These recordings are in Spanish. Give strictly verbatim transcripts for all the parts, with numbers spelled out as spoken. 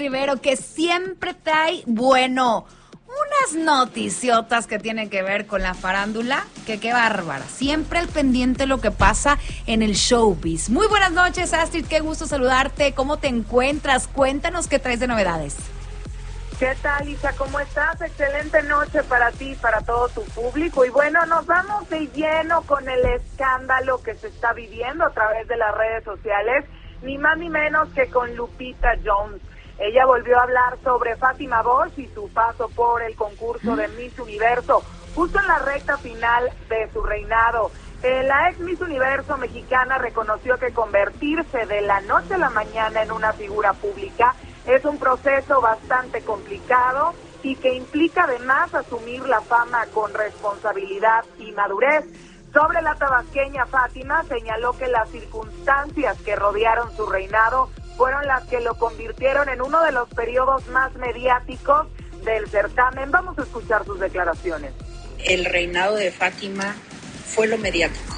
Rivero, que siempre trae, bueno, unas noticiotas que tienen que ver con la farándula, que qué bárbara. Siempre al pendiente lo que pasa en el showbiz. Muy buenas noches, Astrid, qué gusto saludarte. ¿Cómo te encuentras? Cuéntanos qué traes de novedades. ¿Qué tal, Isa? ¿Cómo estás? Excelente noche para ti y para todo tu público. Y bueno, nos vamos de lleno con el escándalo que se está viviendo a través de las redes sociales, ni más ni menos que con Lupita Jones. Ella volvió a hablar sobre Fátima Bosch y su paso por el concurso de Miss Universo, justo en la recta final de su reinado. Eh, la ex Miss Universo mexicana reconoció que convertirse de la noche a la mañana en una figura pública es un proceso bastante complicado y que implica además asumir la fama con responsabilidad y madurez. Sobre la tabasqueña Fátima, señaló que las circunstancias que rodearon su reinado fueron las que lo convirtieron en uno de los periodos más mediáticos del certamen. Vamos a escuchar sus declaraciones. El reinado de Fátima fue lo mediático.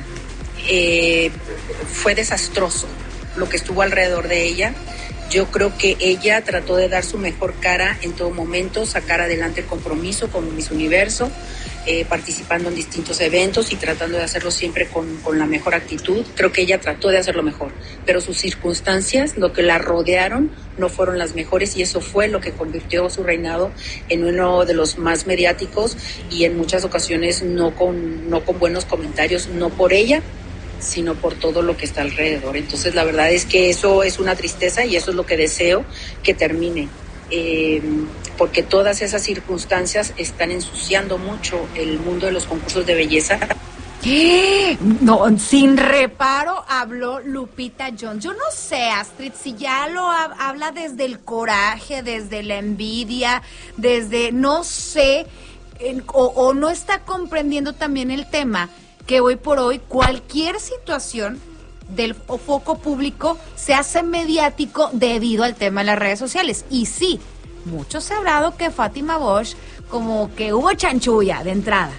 Eh, fue desastroso lo que estuvo alrededor de ella. Yo creo que ella trató de dar su mejor cara en todo momento, sacar adelante el compromiso con Miss Universo, eh, participando en distintos eventos y tratando de hacerlo siempre con, con la mejor actitud. Creo que ella trató de hacerlo mejor, pero sus circunstancias, lo que la rodearon, no fueron las mejores y eso fue lo que convirtió su reinado en uno de los más mediáticos y en muchas ocasiones no con, no con buenos comentarios, no por ella, sino por todo lo que está alrededor. Entonces la verdad es que eso es una tristeza y eso es lo que deseo que termine, eh, porque todas esas circunstancias están ensuciando mucho el mundo de los concursos de belleza. ¿Qué? No, sin reparo habló Lupita Jones. Yo no sé, Astrid, si ya lo ha, habla desde el coraje, desde la envidia, desde, no sé, el, o, o no está comprendiendo también el tema que hoy por hoy cualquier situación del foco público se hace mediático debido al tema de las redes sociales. Y sí, mucho se ha hablado que Fátima Bosch como que hubo chanchulla de entrada.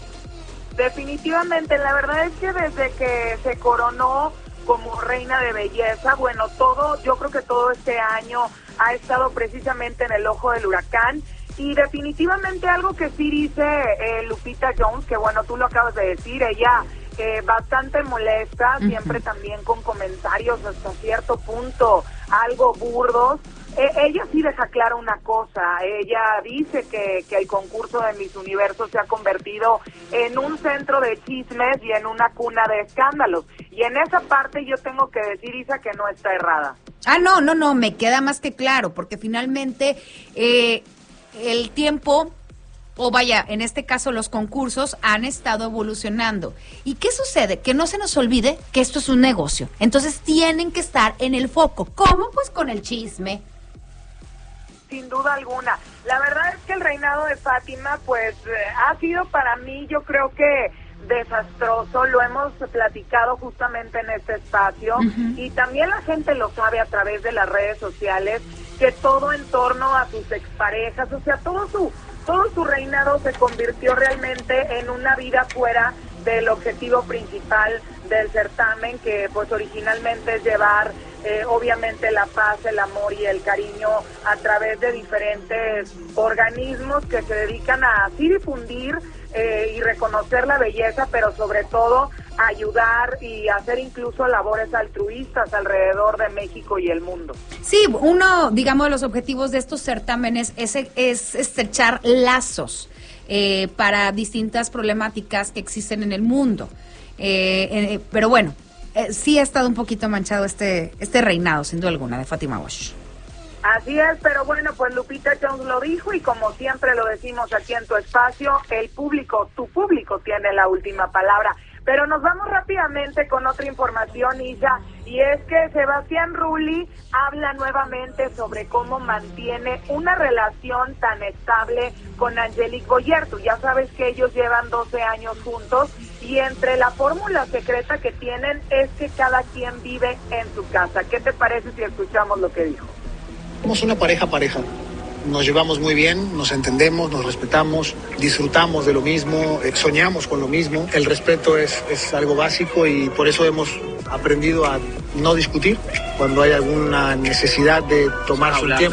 Definitivamente, la verdad es que desde que se coronó como reina de belleza, bueno, todo, yo creo que todo este año ha estado precisamente en el ojo del huracán. Y definitivamente algo que sí dice eh, Lupita Jones, que bueno, tú lo acabas de decir, ella eh, bastante molesta, uh-huh. siempre también con comentarios hasta cierto punto algo burdos. Eh, ella sí deja clara una cosa, ella dice que, que el concurso de Miss Universo se ha convertido en un centro de chismes y en una cuna de escándalos. Y en esa parte yo tengo que decir, Isa, que no está errada. Ah, no, no, no, me queda más que claro, porque finalmente Eh, el tiempo, o vaya, en este caso los concursos han estado evolucionando. ¿Y qué sucede? Que no se nos olvide que esto es un negocio. Entonces tienen que estar en el foco. ¿Cómo? Pues con el chisme. Sin duda alguna. La verdad es que el reinado de Fátima, pues, eh, ha sido para mí, yo creo que desastroso. Lo hemos platicado justamente en este espacio. Uh-huh. Y también la gente lo sabe a través de las redes sociales, que todo en torno a sus exparejas, o sea, todo su todo su reinado se convirtió realmente en una vida fuera del objetivo principal del certamen, que pues originalmente es llevar eh, obviamente la paz, el amor y el cariño a través de diferentes organismos que se dedican a así difundir eh, y reconocer la belleza, pero sobre todo ayudar y hacer incluso labores altruistas alrededor de México y el mundo. Sí, uno, digamos, de los objetivos de estos certámenes es, es estrechar lazos eh, para distintas problemáticas que existen en el mundo. Eh, eh, pero bueno, eh, sí ha estado un poquito manchado este, este reinado, sin duda alguna, de Fátima Bosch. Así es, pero bueno, pues Lupita Jones lo dijo y como siempre lo decimos aquí en tu espacio, el público, tu público tiene la última palabra. Pero nos vamos rápidamente con otra información, Isa, y es que Sebastián Rulli habla nuevamente sobre cómo mantiene una relación tan estable con Angélique Boyer. Tú ya sabes que ellos llevan doce años juntos y entre la fórmula secreta que tienen es que cada quien vive en su casa. ¿Qué te parece si escuchamos lo que dijo? Somos una pareja pareja. Nos llevamos muy bien, nos entendemos, nos respetamos, disfrutamos de lo mismo, eh, soñamos con lo mismo. El respeto es, es algo básico y por eso hemos aprendido a no discutir cuando hay alguna necesidad de tomarse un tiempo.